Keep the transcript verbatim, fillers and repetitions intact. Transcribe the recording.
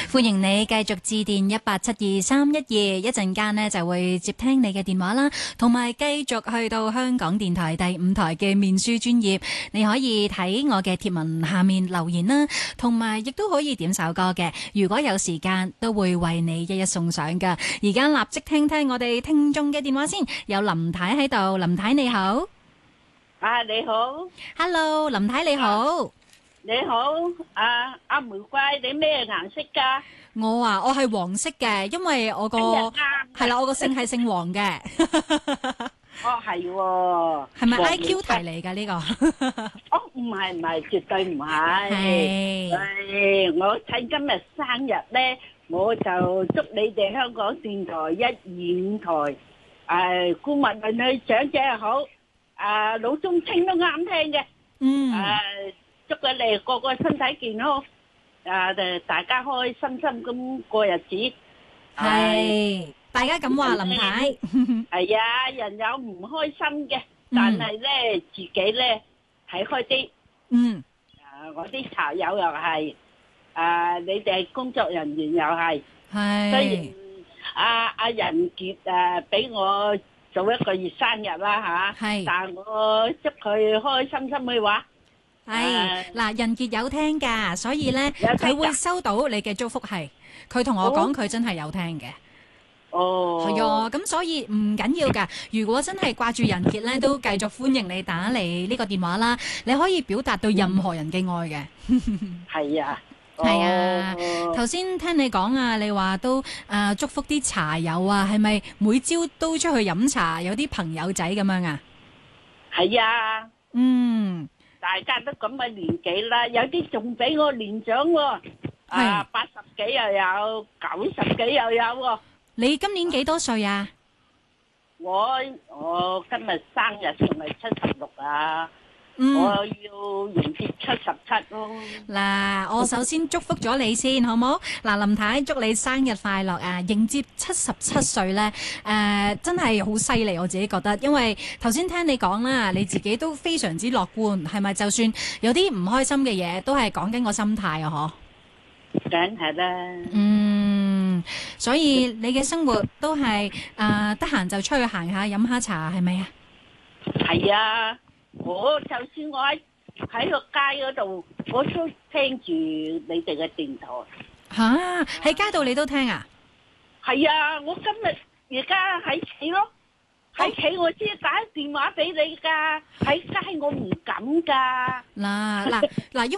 歡迎你繼續致電一八七二三一二，一陣間呢就會接聽你嘅電話啦，同埋繼續去到香港電台第五台嘅面書專頁，你可以睇我嘅貼文下面留言啦，同埋亦都可以點首歌嘅，如果有時間都會為你一一送上噶。而家立即聽聽我哋聽眾嘅電話先，有林太喺度，林太你好。 啊，你好 Hello， 林太你好。 啊你好，阿阿玫瑰，你咩顏色噶？ 我啊，我係黃色嘅，因為我個係啦，我個姓係姓黃嘅。 哦，係喎， 係咪 I Q 題嚟㗎呢個？ 哦，唔係唔係，絕對唔係。 係。 係，我趁今日生日咧，我就祝你哋香港電台一二五台誒，顧問論去長者又好，誒老中青都啱聽嘅。 嗯。 誒。祝佢哋個個身體健康，啊！誒，大家開開心心咁過日子。 係，大家咁話，林太。 係啊，人有唔開心嘅，但係咧自己咧睇開啲。嗯。啊，我啲茶友又係，啊，你哋工作人員又係。係。雖然阿阿仁傑誒俾我做一個月生日啦嚇，但係我祝佢開開心心去玩。 係嗱，仁傑有聽㗎，所以咧佢會收到你嘅祝福。係佢同我講，佢真係有聽嘅。哦，係啊，咁所以唔緊要㗎。如果真係掛住仁傑咧，都繼續歡迎你打嚟呢個電話啦。你可以表達對任何人嘅愛嘅。係啊，係啊。頭先聽你講啊，你話都誒祝福啲茶友啊，係咪每朝都出去飲茶？有啲朋友仔咁樣啊？係啊。嗯。大家都咁嘅年紀啦，有啲仲比我年長喎，啊八十幾又有，九十幾又有喎。你今年幾多歲啊？我我今日生日仲係七十六啊，我要迎接七十七咯。嗱，我首先祝福咗你先，好冇？嗱，林太祝你生日快樂啊！迎接七十七歲咧，誒，真係好犀利，我自己覺得，因為頭先聽你講啦，你自己都非常之樂觀，係咪？就算有啲唔開心嘅嘢，都係講緊個心態啊，嗬？梗係啦。嗯，所以你嘅生活都係誒，得閒就出去行下，飲下茶，係咪啊？係啊。我就算我喺喺個街嗰度，我都聽住你哋嘅電台。吓，喺街度你都聽啊？係啊，我今日而家喺企咯，喺企我先打電話俾你噶，喺街我唔敢噶。嗱嗱嗱，因